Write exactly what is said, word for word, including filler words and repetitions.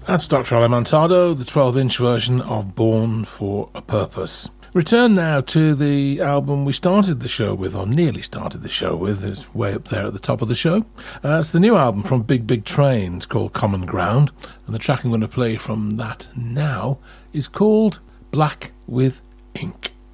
That's Doctor Alimantado, the twelve-inch version of Born for a Purpose. Return now to the album we started the show with, or nearly started the show with. It's way up there at the top of the show. Uh, it's the new album from Big Big Train. It's called Common Ground, and the track I'm going to play from that now is called Black with Ink.